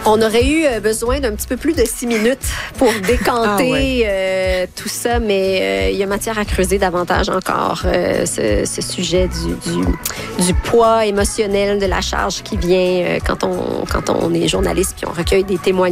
On aurait eu besoin d'un petit peu plus de 6 minutes pour décanter tout ça, mais il y a matière à creuser davantage encore ce sujet du poids émotionnel de la charge qui vient quand on est journaliste puis on recueille des témoignages.